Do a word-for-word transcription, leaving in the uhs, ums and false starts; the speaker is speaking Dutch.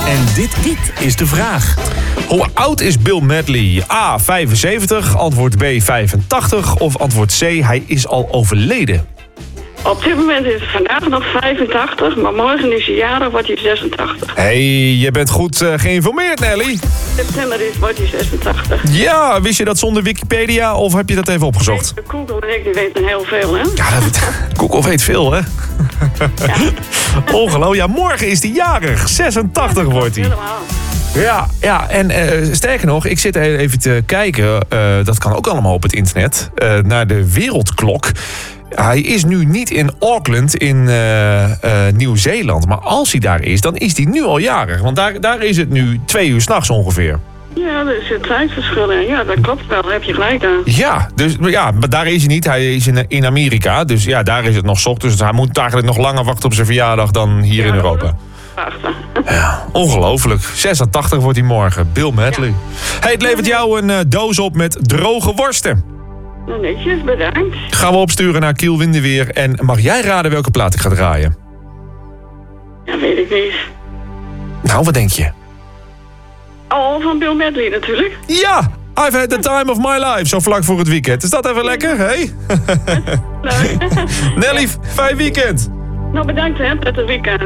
En dit, dit is de vraag. Hoe oud is Bill Medley? A, vijfenzeventig, antwoord B, vijfentachtig of antwoord C, hij is al overleden? Op dit moment is het vandaag nog vijfentachtig, maar morgen is hij jarig, wordt hij zesentachtig. Hé, hey, je bent goed uh, geïnformeerd, Nelly. September is, wordt hij zesentachtig. Ja, wist je dat zonder Wikipedia of heb je dat even opgezocht? De Google en ik die weten heel veel, hè? Ja, dat, Google weet veel, hè? Ja. Ongelooflijk. Ja, morgen is hij jarig. zesentachtig ja, wordt hij. Helemaal. Ja, ja, en uh, sterker nog, ik zit even te kijken, uh, dat kan ook allemaal op het internet, uh, naar de wereldklok. Hij is nu niet in Auckland in uh, uh, Nieuw-Zeeland, maar als hij daar is, dan is hij nu al jarig. Want daar, daar is het nu twee uur 's nachts ongeveer. Ja, er is een tijdverschil in. Ja, dat klopt wel. Daar heb je gelijk aan. Ja, dus, ja, maar daar is hij niet. Hij is in, in Amerika, dus ja, daar is het nog 's ochtends. Dus hij moet eigenlijk nog langer wachten op zijn verjaardag dan hier ja, in Europa. Ja, ongelooflijk. zesentachtig wordt hij morgen. Bill Medley. Ja. Hey, het levert jou een uh, doos op met droge worsten. Nou, netjes, bedankt. Gaan we opsturen naar Kiel Windeweer. En mag jij raden welke plaat ik ga draaien? Ja, weet ik niet. Nou, wat denk je? Oh, van Bill Medley natuurlijk. Ja! I've had the time of my life. Zo vlak voor het weekend. Is dat even lekker, hé? Hey? Nelly, fijn weekend. Nou, bedankt hè, prettig weekend.